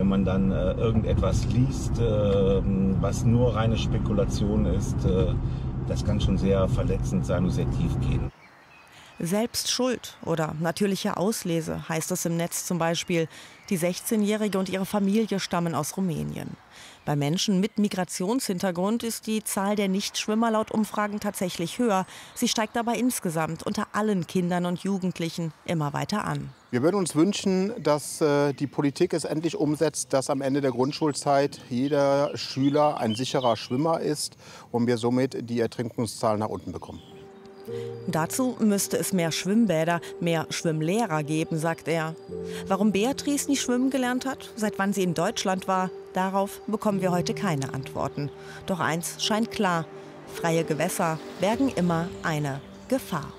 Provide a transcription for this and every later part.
man dann irgendetwas liest, was nur reine Spekulation ist, das kann schon sehr verletzend sein und sehr tief gehen. Selbst schuld oder natürliche Auslese heißt es im Netz zum Beispiel. Die 16-Jährige und ihre Familie stammen aus Rumänien. Bei Menschen mit Migrationshintergrund ist die Zahl der Nichtschwimmer laut Umfragen tatsächlich höher. Sie steigt aber insgesamt unter allen Kindern und Jugendlichen immer weiter an. Wir würden uns wünschen, dass die Politik es endlich umsetzt, dass am Ende der Grundschulzeit jeder Schüler ein sicherer Schwimmer ist und wir somit die Ertrinkungszahlen nach unten bekommen. Dazu müsste es mehr Schwimmbäder, mehr Schwimmlehrer geben, sagt er. Warum Beatrice nicht schwimmen gelernt hat, seit wann sie in Deutschland war, darauf bekommen wir heute keine Antworten. Doch eins scheint klar: freie Gewässer bergen immer eine Gefahr.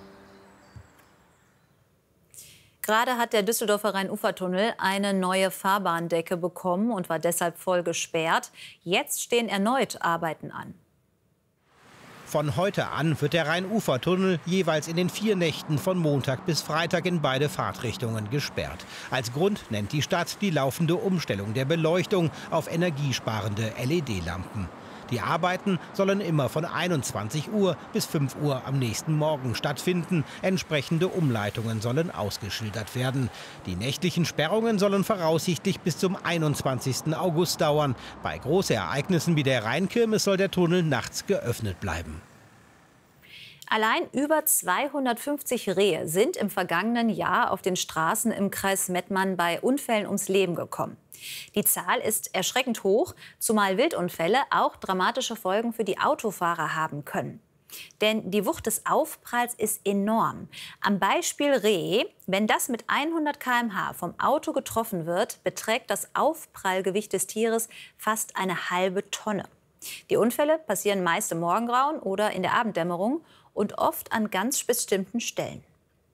Gerade hat der Düsseldorfer Rhein-Ufer-Tunnel eine neue Fahrbahndecke bekommen und war deshalb voll gesperrt. Jetzt stehen erneut Arbeiten an. Von heute an wird der Rhein-Ufer-Tunnel jeweils in den 4 Nächten von Montag bis Freitag in beide Fahrtrichtungen gesperrt. Als Grund nennt die Stadt die laufende Umstellung der Beleuchtung auf energiesparende LED-Lampen. Die Arbeiten sollen immer von 21 Uhr bis 5 Uhr am nächsten Morgen stattfinden. Entsprechende Umleitungen sollen ausgeschildert werden. Die nächtlichen Sperrungen sollen voraussichtlich bis zum 21. August dauern. Bei Großereignissen wie der Rheinkirmes soll der Tunnel nachts geöffnet bleiben. Allein über 250 Rehe sind im vergangenen Jahr auf den Straßen im Kreis Mettmann bei Unfällen ums Leben gekommen. Die Zahl ist erschreckend hoch, zumal Wildunfälle auch dramatische Folgen für die Autofahrer haben können. Denn die Wucht des Aufpralls ist enorm. Am Beispiel Reh: Wenn das mit 100 km/h vom Auto getroffen wird, beträgt das Aufprallgewicht des Tieres fast eine halbe Tonne. Die Unfälle passieren meist im Morgengrauen oder in der Abenddämmerung und oft an ganz bestimmten Stellen.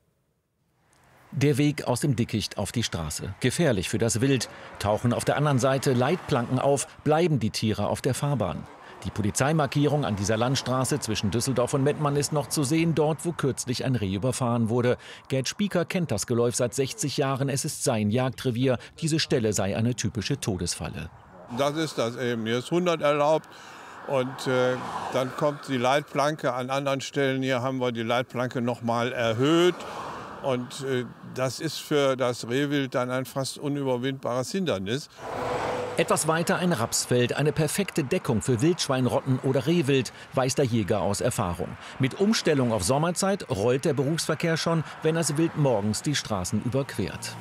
Der Weg aus dem Dickicht auf die Straße. Gefährlich für das Wild. Tauchen auf der anderen Seite Leitplanken auf, bleiben die Tiere auf der Fahrbahn. Die Polizeimarkierung an dieser Landstraße zwischen Düsseldorf und Mettmann ist noch zu sehen, dort, wo kürzlich ein Reh überfahren wurde. Gerd Spieker kennt das Geläuf seit 60 Jahren. Es ist sein Jagdrevier. Diese Stelle sei eine typische Todesfalle. Das ist das eben. Hier ist 100 erlaubt. Und dann kommt die Leitplanke. An anderen Stellen hier haben wir die Leitplanke noch mal erhöht. Und das ist für das Rehwild dann ein fast unüberwindbares Hindernis. Etwas weiter ein Rapsfeld, eine perfekte Deckung für Wildschweinrotten oder Rehwild, weiß der Jäger aus Erfahrung. Mit Umstellung auf Sommerzeit rollt der Berufsverkehr schon, wenn das Wild morgens die Straßen überquert.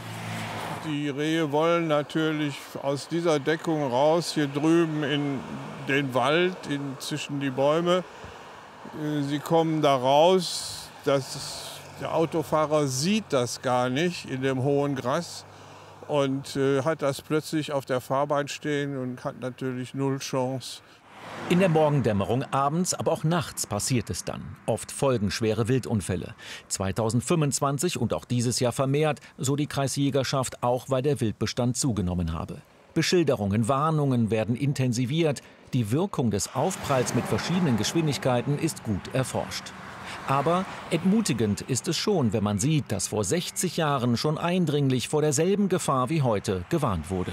Die Rehe wollen natürlich aus dieser Deckung raus, hier drüben in den Wald, zwischen die Bäume. Sie kommen da raus, der Autofahrer sieht das gar nicht in dem hohen Gras und hat das plötzlich auf der Fahrbahn stehen und hat natürlich null Chance. In der Morgendämmerung, abends, aber auch nachts passiert es dann. Oft folgen schwere Wildunfälle. 2025 und auch dieses Jahr vermehrt, so die Kreisjägerschaft, auch weil der Wildbestand zugenommen habe. Beschilderungen, Warnungen werden intensiviert. Die Wirkung des Aufpralls mit verschiedenen Geschwindigkeiten ist gut erforscht. Aber entmutigend ist es schon, wenn man sieht, dass vor 60 Jahren schon eindringlich vor derselben Gefahr wie heute gewarnt wurde.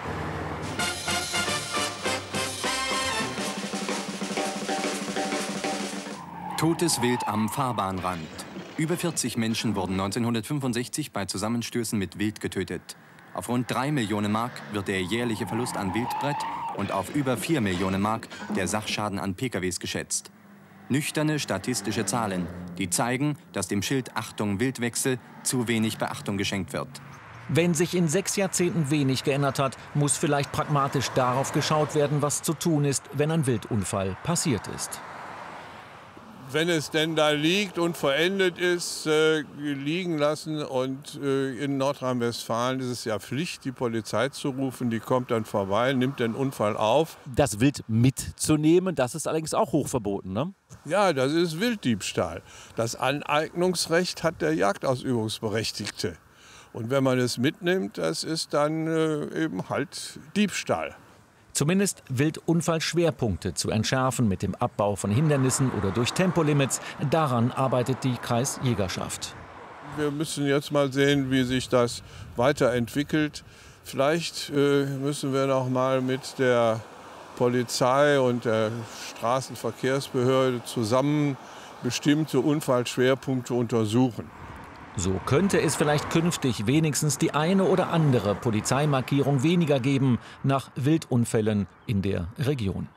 Totes Wild am Fahrbahnrand. Über 40 Menschen wurden 1965 bei Zusammenstößen mit Wild getötet. Auf rund 3 Millionen Mark wird der jährliche Verlust an Wildbret und auf über 4 Millionen Mark der Sachschaden an PKWs geschätzt. Nüchterne statistische Zahlen, die zeigen, dass dem Schild Achtung Wildwechsel zu wenig Beachtung geschenkt wird. Wenn sich in 6 Jahrzehnten wenig geändert hat, muss vielleicht pragmatisch darauf geschaut werden, was zu tun ist, wenn ein Wildunfall passiert ist. Wenn es denn da liegt und verendet ist, liegen lassen. Und in Nordrhein-Westfalen ist es ja Pflicht, die Polizei zu rufen. Die kommt dann vorbei, nimmt den Unfall auf. Das Wild mitzunehmen, das ist allerdings auch hoch verboten, ne? Ja, das ist Wilddiebstahl. Das Aneignungsrecht hat der Jagdausübungsberechtigte. Und wenn man es mitnimmt, das ist dann eben halt Diebstahl. Zumindest Wildunfallschwerpunkte zu entschärfen mit dem Abbau von Hindernissen oder durch Tempolimits. Daran arbeitet die Kreisjägerschaft. Wir müssen jetzt mal sehen, wie sich das weiterentwickelt. Vielleicht müssen wir noch mal mit der Polizei und der Straßenverkehrsbehörde zusammen bestimmte Unfallschwerpunkte untersuchen. So könnte es vielleicht künftig wenigstens die eine oder andere Polizeimarkierung weniger geben nach Wildunfällen in der Region.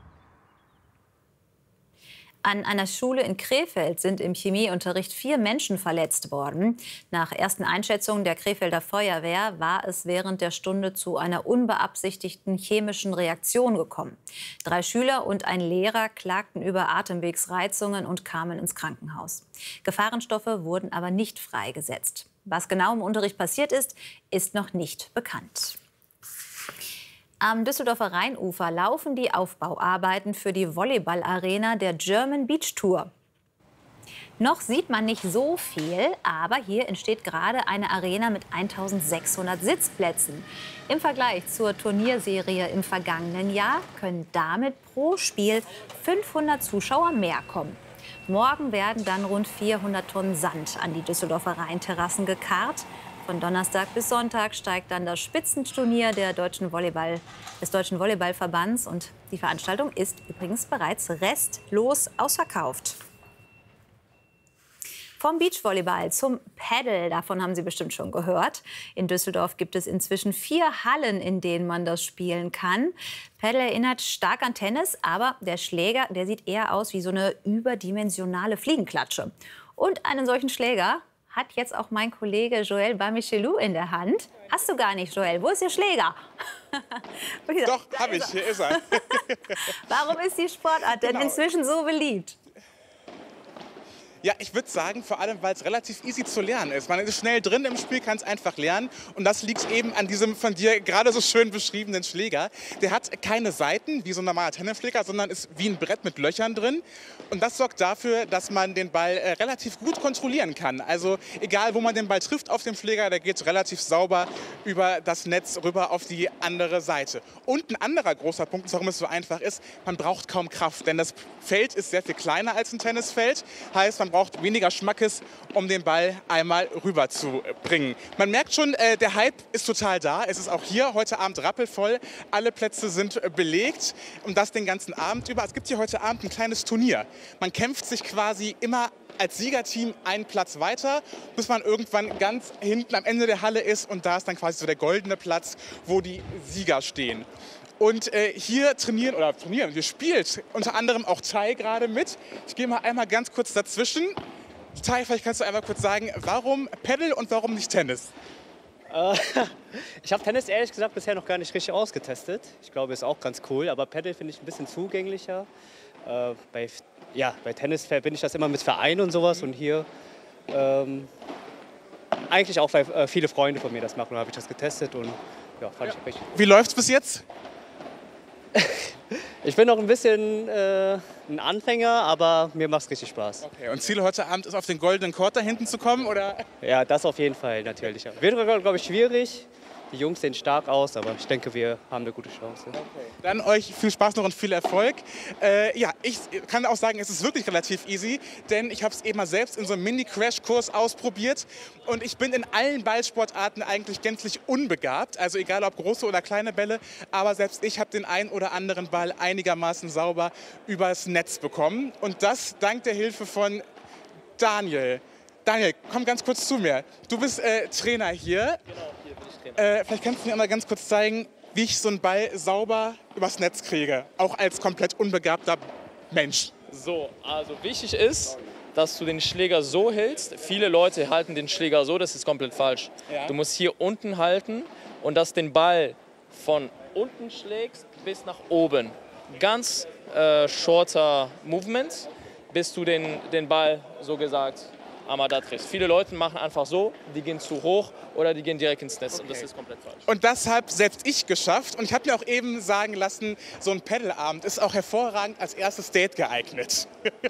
An einer Schule in Krefeld sind im Chemieunterricht 4 Menschen verletzt worden. Nach ersten Einschätzungen der Krefelder Feuerwehr war es während der Stunde zu einer unbeabsichtigten chemischen Reaktion gekommen. 3 Schüler und ein Lehrer klagten über Atemwegsreizungen und kamen ins Krankenhaus. Gefahrenstoffe wurden aber nicht freigesetzt. Was genau im Unterricht passiert ist, ist noch nicht bekannt. Am Düsseldorfer Rheinufer laufen die Aufbauarbeiten für die Volleyballarena der German Beach Tour. Noch sieht man nicht so viel, aber hier entsteht gerade eine Arena mit 1600 Sitzplätzen. Im Vergleich zur Turnierserie im vergangenen Jahr können damit pro Spiel 500 Zuschauer mehr kommen. Morgen werden dann rund 400 Tonnen Sand an die Düsseldorfer Rheinterrassen gekarrt. Von Donnerstag bis Sonntag steigt dann das Spitzenturnier des Deutschen Volleyballverbands. Und die Veranstaltung ist übrigens bereits restlos ausverkauft. Vom Beachvolleyball zum Paddle, davon haben Sie bestimmt schon gehört. In Düsseldorf gibt es inzwischen 4 Hallen, in denen man das spielen kann. Paddle erinnert stark an Tennis, aber der Schläger, der sieht eher aus wie so eine überdimensionale Fliegenklatsche. Und einen solchen Schläger hat jetzt auch mein Kollege Joël Bamichelou in der Hand. Hast du gar nicht, Joël. Wo ist Ihr Schläger? Doch, habe ich. Hier ist er. Warum ist die Sportart denn inzwischen so beliebt? Ja, ich würde sagen, vor allem, weil es relativ easy zu lernen ist. Man ist schnell drin im Spiel, kann es einfach lernen. Und das liegt eben an diesem von dir gerade so schön beschriebenen Schläger. Der hat keine Seiten, wie so ein normaler Tennisschläger, sondern ist wie ein Brett mit Löchern drin. Und das sorgt dafür, dass man den Ball relativ gut kontrollieren kann. Also egal, wo man den Ball trifft auf dem Schläger, der geht relativ sauber über das Netz rüber auf die andere Seite. Und ein anderer großer Punkt, warum es so einfach ist, man braucht kaum Kraft. Denn das Feld ist sehr viel kleiner als ein Tennisfeld. Heißt, man braucht weniger Schmackes, um den Ball einmal rüber zu bringen. Man merkt schon, der Hype ist total da. Es ist auch hier heute Abend rappelvoll. Alle Plätze sind belegt und das den ganzen Abend über. Es gibt hier heute Abend ein kleines Turnier. Man kämpft sich quasi immer als Siegerteam einen Platz weiter, bis man irgendwann ganz hinten am Ende der Halle ist und da ist dann quasi so der goldene Platz, wo die Sieger stehen. Und hier hier spielt unter anderem auch Tai gerade mit. Ich gehe mal einmal ganz kurz dazwischen. Tai, vielleicht kannst du einmal kurz sagen, warum Paddle und warum nicht Tennis? Ich habe Tennis ehrlich gesagt bisher noch gar nicht richtig ausgetestet. Ich glaube, ist auch ganz cool, aber Paddle finde ich ein bisschen zugänglicher. Bei Tennis verbinde ich das immer mit Vereinen und sowas und hier eigentlich auch, weil viele Freunde von mir das machen, habe ich das getestet und ja, fand ich richtig. Wie läuft's bis jetzt? Ich bin noch ein bisschen ein Anfänger, aber mir macht es richtig Spaß. Okay, und Ziel heute Abend ist, auf den goldenen Court da hinten zu kommen, oder? Ja, das auf jeden Fall, natürlich. Wird, glaube ich, schwierig. Die Jungs sehen stark aus, aber ich denke, wir haben eine gute Chance. Okay. Dann euch viel Spaß noch und viel Erfolg. Ich kann auch sagen, es ist wirklich relativ easy, denn ich habe es eben mal selbst in so einem Mini-Crash-Kurs ausprobiert und ich bin in allen Ballsportarten eigentlich gänzlich unbegabt, also egal ob große oder kleine Bälle, aber selbst ich habe den einen oder anderen Ball einigermaßen sauber übers Netz bekommen und das dank der Hilfe von Daniel. Daniel, komm ganz kurz zu mir. Du bist Trainer hier. Genau, hier bin ich Trainer. Vielleicht kannst du mir mal ganz kurz zeigen, wie ich so einen Ball sauber übers Netz kriege, auch als komplett unbegabter Mensch. So, also wichtig ist, dass du den Schläger so hältst. Viele Leute halten den Schläger so, das ist komplett falsch. Ja. Du musst hier unten halten und dass den Ball von unten schlägst bis nach oben. Ganz shorter Movement, bis du den Ball so gesagt einmal da triffst. Viele Leute machen einfach so, die gehen zu hoch oder die gehen direkt ins Netz. Okay. Und das ist komplett falsch. Und das habe selbst ich geschafft. Und ich habe mir auch eben sagen lassen, so ein Paddleabend ist auch hervorragend als erstes Date geeignet.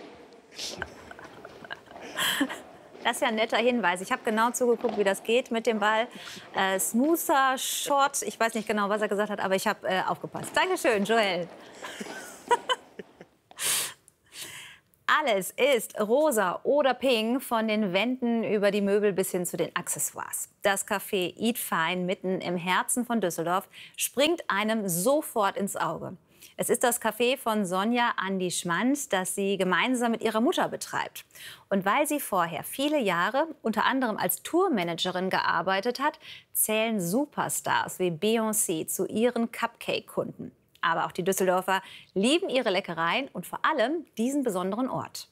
Das ist ja ein netter Hinweis. Ich habe genau zugeguckt, wie das geht mit dem Ball. Smoother Shot, ich weiß nicht genau, was er gesagt hat, aber ich habe aufgepasst. Dankeschön, Joël. Alles ist rosa oder pink, von den Wänden über die Möbel bis hin zu den Accessoires. Das Café Eat Fine mitten im Herzen von Düsseldorf springt einem sofort ins Auge. Es ist das Café von Sonja Andi-Schmand, das sie gemeinsam mit ihrer Mutter betreibt. Und weil sie vorher viele Jahre unter anderem als Tourmanagerin gearbeitet hat, zählen Superstars wie Beyoncé zu ihren Cupcake-Kunden. Aber auch die Düsseldorfer lieben ihre Leckereien und vor allem diesen besonderen Ort.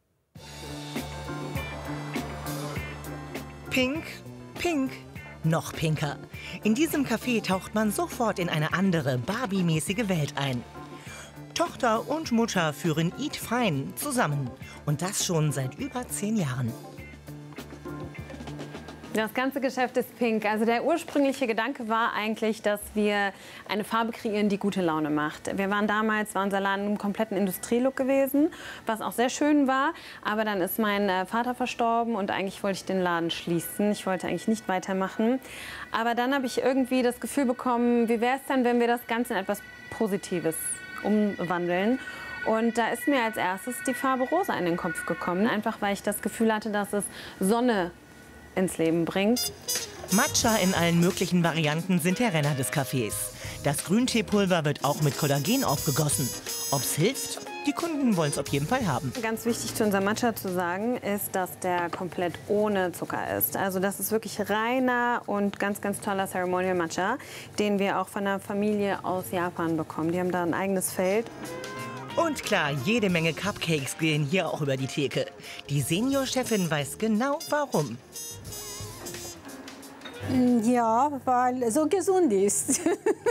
Pink, pink, noch pinker. In diesem Café taucht man sofort in eine andere, Barbie-mäßige Welt ein. Tochter und Mutter führen Eat Fine zusammen. Und das schon seit über 10 Jahren. Das ganze Geschäft ist pink. Also der ursprüngliche Gedanke war eigentlich, dass wir eine Farbe kreieren, die gute Laune macht. Wir waren damals, war unser Laden im kompletten Industrielook gewesen, was auch sehr schön war. Aber dann ist mein Vater verstorben und eigentlich wollte ich den Laden schließen. Ich wollte eigentlich nicht weitermachen. Aber dann habe ich irgendwie das Gefühl bekommen, wie wäre es denn, wenn wir das Ganze in etwas Positives umwandeln? Und da ist mir als erstes die Farbe Rosa in den Kopf gekommen. Einfach weil ich das Gefühl hatte, dass es Sonne ins Leben bringt. Matcha in allen möglichen Varianten sind der Renner des Cafés. Das Grünteepulver wird auch mit Kollagen aufgegossen. Ob's hilft? Die Kunden wollen es auf jeden Fall haben. Ganz wichtig zu unserem Matcha zu sagen, ist, dass der komplett ohne Zucker ist. Also das ist wirklich reiner und ganz, ganz toller Ceremonial Matcha, den wir auch von einer Familie aus Japan bekommen. Die haben da ein eigenes Feld. Und klar, jede Menge Cupcakes gehen hier auch über die Theke. Die Seniorchefin weiß genau, warum. Ja, weil es so gesund ist.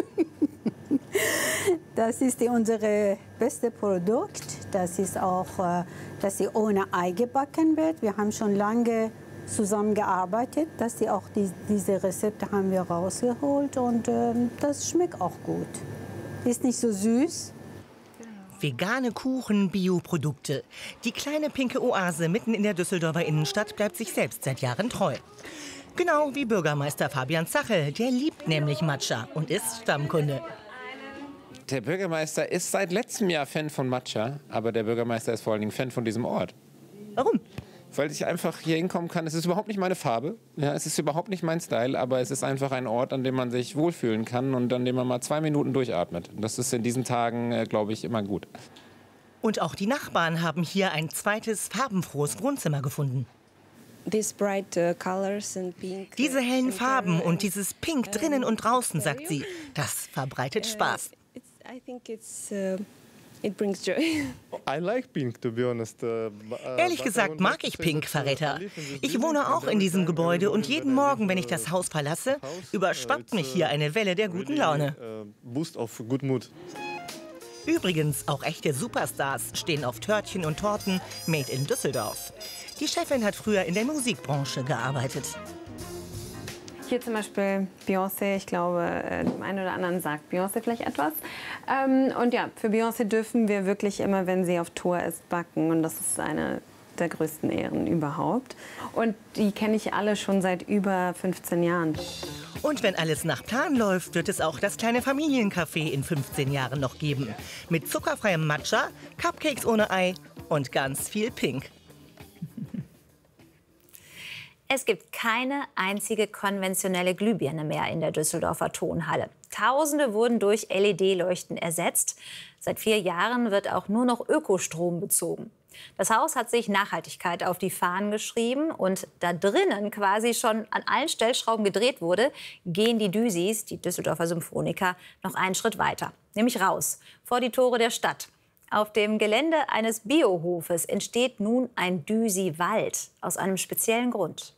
Das ist unser bestes Produkt. Das ist auch, dass sie ohne Ei gebacken wird. Wir haben schon lange zusammengearbeitet, dass sie auch diese Rezepte haben wir rausgeholt und das schmeckt auch gut. Ist nicht so süß. Vegane Kuchen, Bioprodukte. Die kleine pinke Oase mitten in der Düsseldorfer Innenstadt bleibt sich selbst seit Jahren treu. Genau wie Bürgermeister Fabian Zachel, der liebt nämlich Matcha und ist Stammkunde. Der Bürgermeister ist seit letztem Jahr Fan von Matcha, aber der Bürgermeister ist vor allen Dingen Fan von diesem Ort. Warum? Weil ich einfach hier hinkommen kann. Es ist überhaupt nicht meine Farbe, ja, es ist überhaupt nicht mein Style, aber es ist einfach ein Ort, an dem man sich wohlfühlen kann und an dem man mal 2 Minuten durchatmet. Das ist in diesen Tagen, glaube ich, immer gut. Und auch die Nachbarn haben hier ein zweites farbenfrohes Wohnzimmer gefunden. Diese hellen Farben und dieses Pink drinnen und draußen, sagt sie, das verbreitet Spaß. Ehrlich gesagt mag ich Pink, verrät er. Ich wohne auch in diesem Gebäude und jeden Morgen, wenn ich das Haus verlasse, überschwappt mich hier eine Welle der guten Laune. Übrigens, auch echte Superstars stehen auf Törtchen und Torten made in Düsseldorf. Die Chefin hat früher in der Musikbranche gearbeitet. Hier zum Beispiel Beyoncé, ich glaube, dem einen oder anderen sagt Beyoncé vielleicht etwas. Und ja, für Beyoncé dürfen wir wirklich immer, wenn sie auf Tour ist, backen. Und das ist eine der größten Ehren überhaupt. Und die kenne ich alle schon seit über 15 Jahren. Und wenn alles nach Plan läuft, wird es auch das kleine Familiencafé in 15 Jahren noch geben. Mit zuckerfreiem Matcha, Cupcakes ohne Ei und ganz viel Pink. Es gibt keine einzige konventionelle Glühbirne mehr in der Düsseldorfer Tonhalle. Tausende wurden durch LED-Leuchten ersetzt. Seit 4 Jahren wird auch nur noch Ökostrom bezogen. Das Haus hat sich Nachhaltigkeit auf die Fahnen geschrieben und da drinnen quasi schon an allen Stellschrauben gedreht wurde, gehen die Düsis, die Düsseldorfer Symphoniker, noch einen Schritt weiter, nämlich raus, vor die Tore der Stadt. Auf dem Gelände eines Biohofes entsteht nun ein Düsi-Wald aus einem speziellen Grund.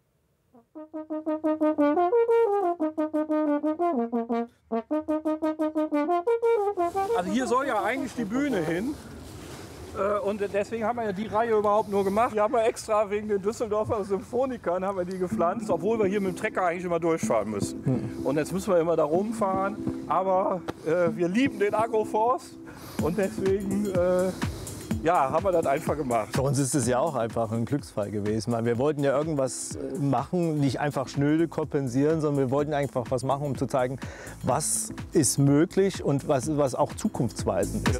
Also hier soll ja eigentlich die Bühne hin. Und deswegen haben wir ja die Reihe überhaupt nur gemacht. Die haben wir extra wegen den Düsseldorfer Symphonikern haben wir die gepflanzt, obwohl wir hier mit dem Trecker eigentlich immer durchfahren müssen. Und jetzt müssen wir immer da rumfahren. Aber wir lieben den Agroforst und deswegen ja, haben wir das einfach gemacht. Für uns ist es ja auch einfach ein Glücksfall gewesen. Wir wollten ja irgendwas machen, nicht einfach schnöde kompensieren, sondern wir wollten einfach was machen, um zu zeigen, was ist möglich und was auch zukunftsweisend ist.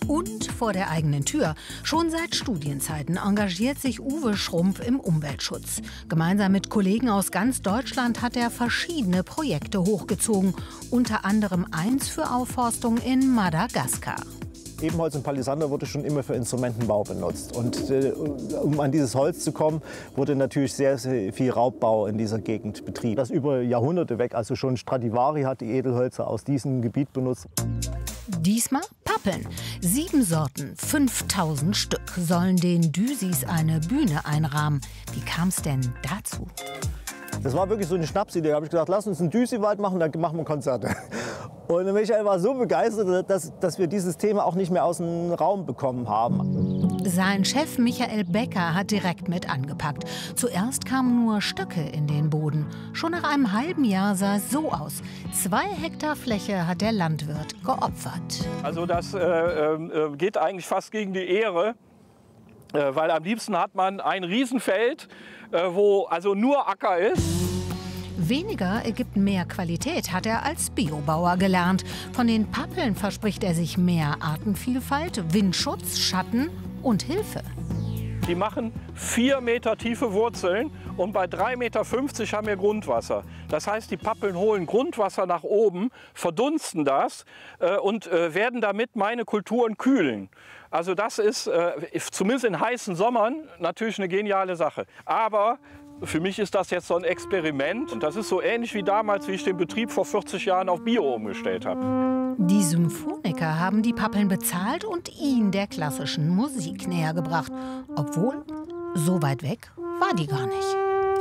Und vor der eigenen Tür. Schon seit Studienzeiten engagiert sich Uwe Schrumpf im Umweltschutz. Gemeinsam mit Kollegen aus ganz Deutschland hat er verschiedene Projekte hochgezogen. Unter anderem eins für Aufforstung in Madagaskar. Ebenholz und Palisander wurde schon immer für Instrumentenbau benutzt. Und um an dieses Holz zu kommen, wurde natürlich sehr, sehr viel Raubbau in dieser Gegend betrieben. Das über Jahrhunderte weg, also schon Stradivari hat die Edelhölzer aus diesem Gebiet benutzt. Diesmal Pappeln. 7 Sorten, 5000 Stück sollen den Düsis eine Bühne einrahmen. Wie kam es denn dazu? Das war wirklich so eine Schnapsidee. Da habe ich gesagt, lass uns einen Düsiwald machen, dann machen wir Konzerte. Und Michael war so begeistert, dass wir dieses Thema auch nicht mehr aus dem Raum bekommen haben. Sein Chef Michael Becker hat direkt mit angepackt. Zuerst kamen nur Stöcke in den Boden. Schon nach einem halben Jahr sah es so aus. 2 Hektar Fläche hat der Landwirt geopfert. Also das geht eigentlich fast gegen die Ehre, weil am liebsten hat man ein Riesenfeld, wo also nur Acker ist. Weniger ergibt mehr Qualität, hat er als Biobauer gelernt. Von den Pappeln verspricht er sich mehr Artenvielfalt, Windschutz, Schatten und Hilfe. Die machen 4 Meter tiefe Wurzeln und bei 3,50 Meter haben wir Grundwasser. Das heißt, die Pappeln holen Grundwasser nach oben, verdunsten das und werden damit meine Kulturen kühlen. Also das ist zumindest in heißen Sommern natürlich eine geniale Sache. Aber für mich ist das jetzt so ein Experiment. Und das ist so ähnlich wie damals, wie ich den Betrieb vor 40 Jahren auf Bio umgestellt habe. Die Symphoniker haben die Pappeln bezahlt und ihn der klassischen Musik näher gebracht. Obwohl, so weit weg war die gar nicht.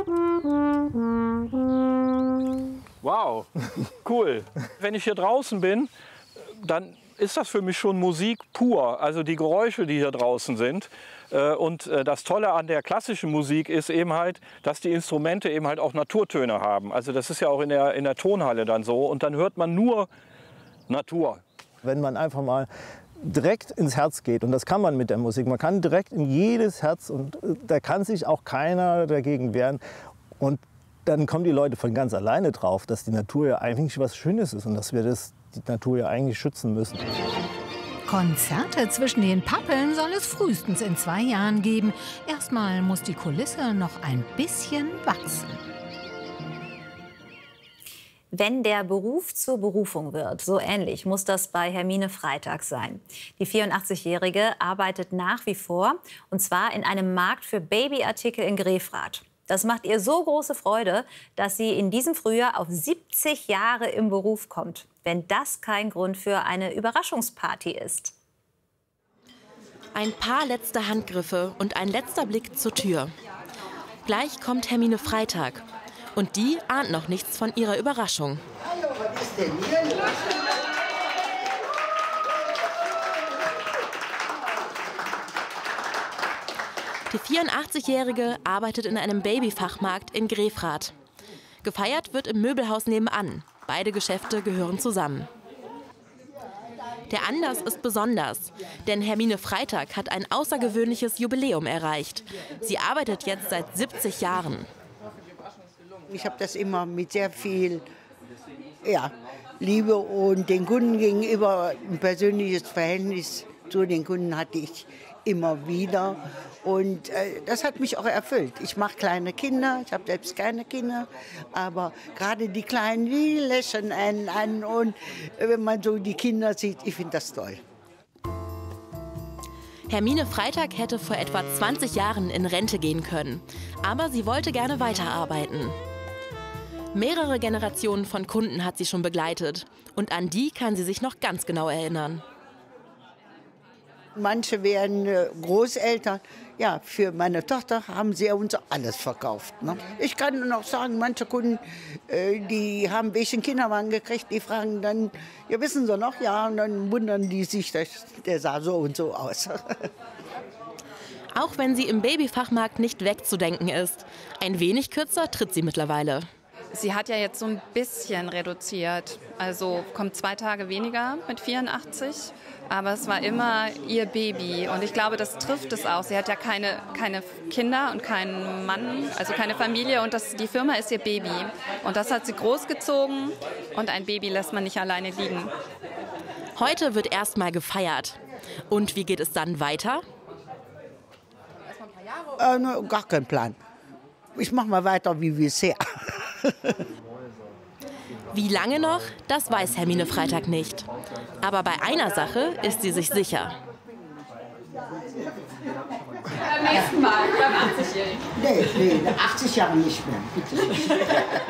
Wow, cool. Wenn ich hier draußen bin, dann ist das für mich schon Musik pur. Also die Geräusche, die hier draußen sind. Und das Tolle an der klassischen Musik ist eben halt, dass die Instrumente eben halt auch Naturtöne haben. Also das ist ja auch in der Tonhalle dann so. Und dann hört man nur Natur. Wenn man einfach mal direkt ins Herz geht, und das kann man mit der Musik, man kann direkt in jedes Herz und da kann sich auch keiner dagegen wehren. Und dann kommen die Leute von ganz alleine drauf, dass die Natur ja eigentlich was Schönes ist und dass wir die Natur ja eigentlich schützen müssen. Konzerte zwischen den Pappeln soll es frühestens in 2 Jahren geben. Erstmal muss die Kulisse noch ein bisschen wachsen. Wenn der Beruf zur Berufung wird, so ähnlich muss das bei Hermine Freitag sein. Die 84-Jährige arbeitet nach wie vor, und zwar in einem Markt für Babyartikel in Grefrath. Das macht ihr so große Freude, dass sie in diesem Frühjahr auf 70 Jahre im Beruf kommt. Wenn das kein Grund für eine Überraschungsparty ist. Ein paar letzte Handgriffe und ein letzter Blick zur Tür. Gleich kommt Hermine Freitag. Und die ahnt noch nichts von ihrer Überraschung. Hallo, was ist denn hier los? Die 84-Jährige arbeitet in einem Babyfachmarkt in Grefrath. Gefeiert wird im Möbelhaus nebenan. Beide Geschäfte gehören zusammen. Der Anlass ist besonders, denn Hermine Freitag hat ein außergewöhnliches Jubiläum erreicht. Sie arbeitet jetzt seit 70 Jahren. Ich habe das immer mit sehr viel Liebe und den Kunden gegenüber ein persönliches Verhältnis zu den Kunden hatte ich immer wieder. Und das hat mich auch erfüllt. Ich mache kleine Kinder, ich habe selbst keine Kinder, aber gerade die Kleinen, die lächeln einen an. Und wenn man so die Kinder sieht, ich finde das toll. Hermine Freitag hätte vor etwa 20 Jahren in Rente gehen können. Aber sie wollte gerne weiterarbeiten. Mehrere Generationen von Kunden hat sie schon begleitet. Und an die kann sie sich noch ganz genau erinnern. Manche werden Großeltern. Ja, für meine Tochter haben sie uns alles verkauft. Ne? Ich kann noch sagen, manche Kunden, die haben welchen Kinderwagen gekriegt, die fragen dann, ja, wissen Sie noch? Ja, und dann wundern die sich, der sah so und so aus. Auch wenn sie im Babyfachmarkt nicht wegzudenken ist. Ein wenig kürzer tritt sie mittlerweile. Sie hat ja jetzt so ein bisschen reduziert, also kommt 2 Tage weniger mit 84, aber es war immer ihr Baby und ich glaube, das trifft es auch. Sie hat ja keine Kinder und keinen Mann, also keine Familie und die Firma ist ihr Baby und das hat sie großgezogen und ein Baby lässt man nicht alleine liegen. Heute wird erstmal gefeiert. Und wie geht es dann weiter? Gar kein Plan. Ich mache mal weiter wie bisher. Wie lange noch, das weiß Hermine Freytag nicht. Aber bei einer Sache ist sie sich sicher. Beim nächsten Mal, beim 80-Jährigen. Nee, 80 Jahre nicht mehr. Bitte.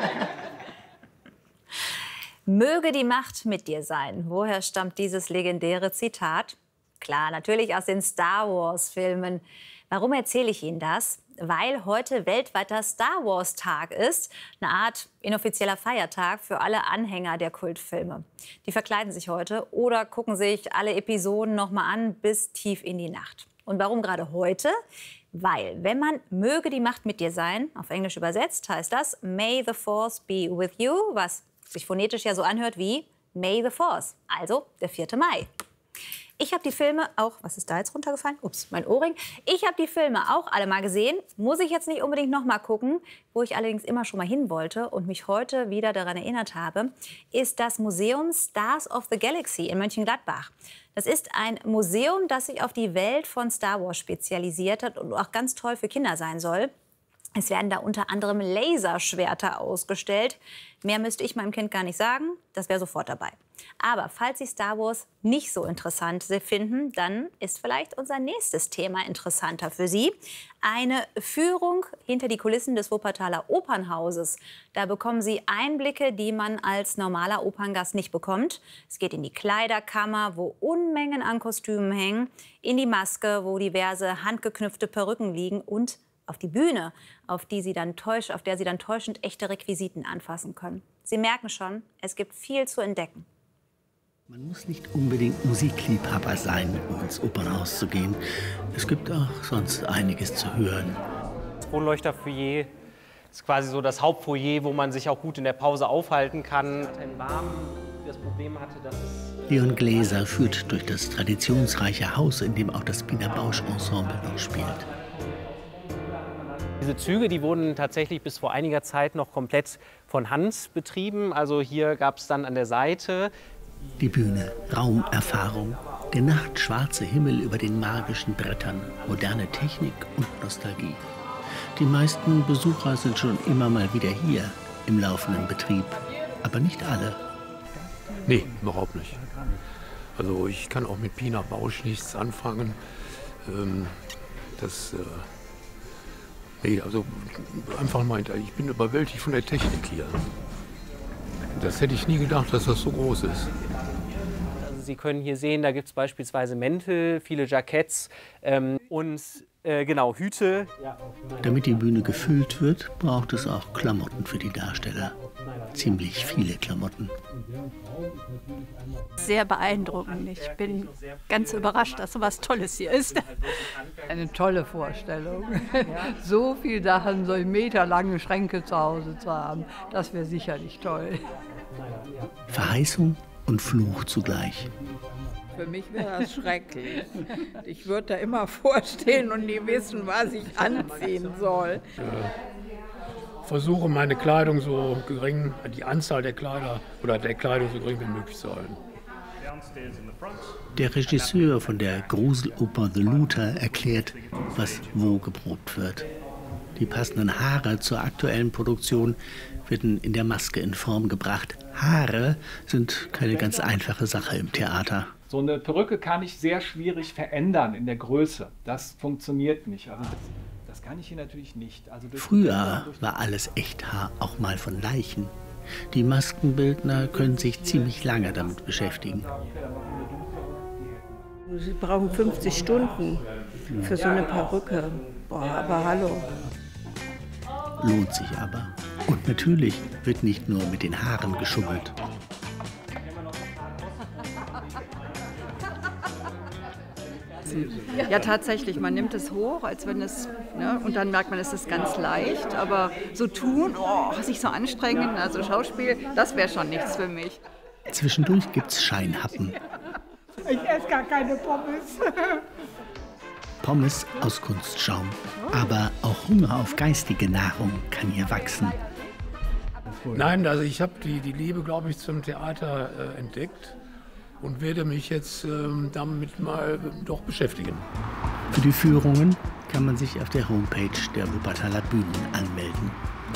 Möge die Macht mit dir sein. Woher stammt dieses legendäre Zitat? Klar, natürlich aus den Star-Wars-Filmen. Warum erzähle ich Ihnen das? Weil heute weltweiter Star-Wars-Tag ist. Eine Art inoffizieller Feiertag für alle Anhänger der Kultfilme. Die verkleiden sich heute oder gucken sich alle Episoden noch mal an bis tief in die Nacht. Und warum gerade heute? Weil, wenn man Möge die Macht mit dir sein, auf Englisch übersetzt, heißt das May the Force be with you, was sich phonetisch ja so anhört wie May the Force, also der 4. Mai. Ich habe die Filme auch, was ist da jetzt runtergefallen? Ups, mein Ohrring. Ich habe die Filme auch alle mal gesehen, muss ich jetzt nicht unbedingt noch mal gucken. Wo ich allerdings immer schon mal hin wollte und mich heute wieder daran erinnert habe, ist das Museum Stars of the Galaxy in Mönchengladbach. Das ist ein Museum, das sich auf die Welt von Star Wars spezialisiert hat und auch ganz toll für Kinder sein soll. Es werden da unter anderem Laserschwerter ausgestellt. Mehr müsste ich meinem Kind gar nicht sagen, das wäre sofort dabei. Aber falls Sie Star Wars nicht so interessant finden, dann ist vielleicht unser nächstes Thema interessanter für Sie. Eine Führung hinter die Kulissen des Wuppertaler Opernhauses. Da bekommen Sie Einblicke, die man als normaler Operngast nicht bekommt. Es geht in die Kleiderkammer, wo Unmengen an Kostümen hängen, in die Maske, wo diverse handgeknüpfte Perücken liegen und auf die Bühne, auf der Sie dann täuschend echte Requisiten anfassen können. Sie merken schon, es gibt viel zu entdecken. Man muss nicht unbedingt Musikliebhaber sein, um ins Opernhaus zu gehen. Es gibt auch sonst einiges zu hören. Das Kronleuchterfoyer ist quasi so das Hauptfoyer, wo man sich auch gut in der Pause aufhalten kann. Das Problem hatte, dass Leon Gläser führt durch das traditionsreiche Haus, in dem auch das Wiener Bausch-Ensemble noch spielt. Diese Züge, die wurden tatsächlich bis vor einiger Zeit noch komplett von Hand betrieben. Also hier gab es dann an der Seite die Bühne, Raumerfahrung, der nachtschwarze Himmel über den magischen Brettern, moderne Technik und Nostalgie. Die meisten Besucher sind schon immer mal wieder hier im laufenden Betrieb, aber nicht alle. Nee, überhaupt nicht. Also ich kann auch mit Pina Bausch nichts anfangen. Nee, also einfach meint, ich bin überwältigt von der Technik hier. Das hätte ich nie gedacht, dass das so groß ist. Also Sie können hier sehen, da gibt es beispielsweise Mäntel, viele Jacketts und genau, Hüte. Damit die Bühne gefüllt wird, braucht es auch Klamotten für die Darsteller. Ziemlich viele Klamotten. Sehr beeindruckend. Ich bin ganz überrascht, dass so was Tolles hier ist. Eine tolle Vorstellung. So viele Sachen, so meterlange Schränke zu Hause zu haben, das wäre sicherlich toll. Verheißung und Fluch zugleich. Für mich wäre das schrecklich. Ich würde da immer vorstehen und nie wissen, was ich anziehen soll. Versuche meine Kleidung so gering, die Anzahl der Kleider oder der Kleidung so gering wie möglich zu halten. Der Regisseur von der Gruseloper The Looter erklärt, was wo geprobt wird. Die passenden Haare zur aktuellen Produktion werden in der Maske in Form gebracht. Haare sind keine ganz einfache Sache im Theater. So eine Perücke kann ich sehr schwierig verändern in der Größe. Das funktioniert nicht. Also das kann ich hier natürlich nicht. Also früher war alles Echthaar auch mal von Leichen. Die Maskenbildner können sich ziemlich lange damit beschäftigen. Sie brauchen 50 Stunden für so eine Perücke. Boah, aber hallo. Lohnt sich aber. Und natürlich wird nicht nur mit den Haaren geschummelt. Ja, tatsächlich, man nimmt es hoch, als wenn es, ne, und dann merkt man, es ist ganz leicht, aber so tun, sich so anstrengen, also Schauspiel, das wäre schon nichts für mich. Zwischendurch gibt's Scheinhappen. Ich esse gar keine Pommes. Pommes aus Kunstschaum. Aber auch Hunger auf geistige Nahrung kann hier wachsen. Nein, also ich habe die Liebe, glaube ich, zum Theater entdeckt. und werde mich jetzt damit mal doch beschäftigen. Für die Führungen kann man sich auf der Homepage der Wuppertaler Bühnen anmelden.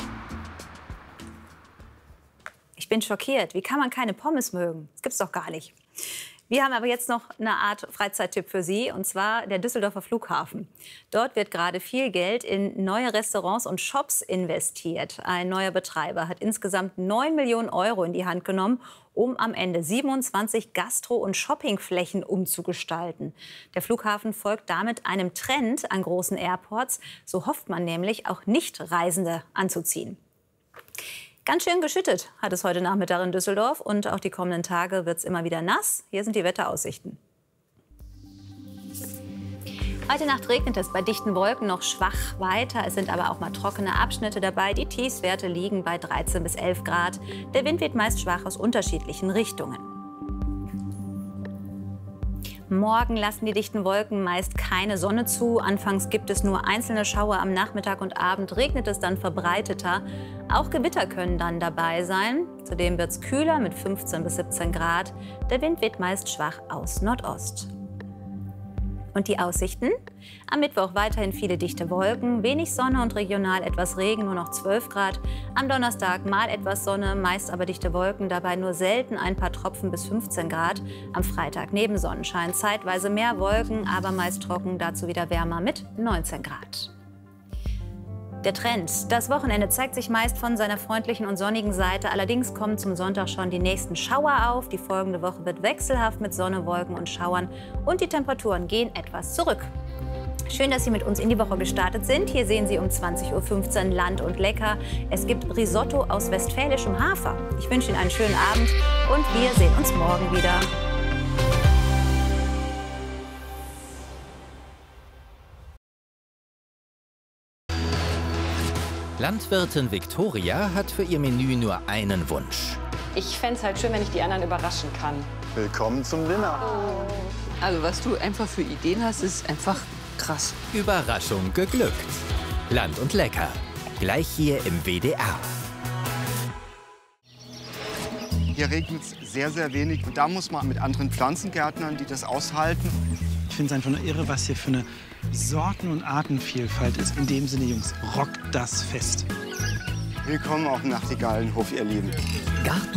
Ich bin schockiert. Wie kann man keine Pommes mögen? Das gibt's doch gar nicht. Wir haben aber jetzt noch eine Art Freizeittipp für Sie, und zwar der Düsseldorfer Flughafen. Dort wird gerade viel Geld in neue Restaurants und Shops investiert. Ein neuer Betreiber hat insgesamt 9 Millionen Euro in die Hand genommen, um am Ende 27 Gastro- und Shoppingflächen umzugestalten. Der Flughafen folgt damit einem Trend an großen Airports. So hofft man nämlich, auch Nicht-Reisende anzuziehen. Ganz schön geschüttet hat es heute Nachmittag in Düsseldorf, und auch die kommenden Tage wird es immer wieder nass. Hier sind die Wetteraussichten. Heute Nacht regnet es bei dichten Wolken noch schwach weiter. Es sind aber auch mal trockene Abschnitte dabei. Die Tiefstwerte liegen bei 13 bis 11 Grad. Der Wind weht meist schwach aus unterschiedlichen Richtungen. Morgen lassen die dichten Wolken meist keine Sonne zu. Anfangs gibt es nur einzelne Schauer, am Nachmittag und Abend regnet es dann verbreiteter. Auch Gewitter können dann dabei sein. Zudem wird es kühler mit 15 bis 17 Grad. Der Wind weht meist schwach aus Nordost. Und die Aussichten? Am Mittwoch weiterhin viele dichte Wolken, wenig Sonne und regional etwas Regen, nur noch 12 Grad. Am Donnerstag mal etwas Sonne, meist aber dichte Wolken, dabei nur selten ein paar Tropfen bis 15 Grad. Am Freitag neben Sonnenschein zeitweise mehr Wolken, aber meist trocken, dazu wieder wärmer mit 19 Grad. Der Trend. Das Wochenende zeigt sich meist von seiner freundlichen und sonnigen Seite. Allerdings kommen zum Sonntag schon die nächsten Schauer auf. Die folgende Woche wird wechselhaft mit Sonne, Wolken und Schauern. Und die Temperaturen gehen etwas zurück. Schön, dass Sie mit uns in die Woche gestartet sind. Hier sehen Sie um 20:15 Uhr Land und Lecker. Es gibt Risotto aus westfälischem Hafer. Ich wünsche Ihnen einen schönen Abend und wir sehen uns morgen wieder. Landwirtin Viktoria hat für ihr Menü nur einen Wunsch. Ich fände es halt schön, wenn ich die anderen überraschen kann. Willkommen zum Dinner. Also was du einfach für Ideen hast, ist einfach krass. Überraschung geglückt. Land und Lecker. Gleich hier im WDR. Hier regnet es sehr, sehr wenig. Und da muss man mit anderen Pflanzengärtnern, die das aushalten. Ich finde es einfach nur irre, was hier für eine Sorten- und Artenvielfalt ist. In dem Sinne, Jungs, rockt das Fest. Willkommen auf dem Nachtigallenhof, ihr Lieben. Garten